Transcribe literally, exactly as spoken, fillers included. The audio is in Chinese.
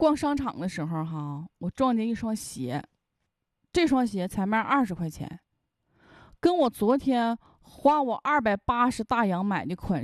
逛商场的时候哈，我撞见一双鞋，这双鞋才卖二十块钱，跟我昨天花我二百八十大洋买的款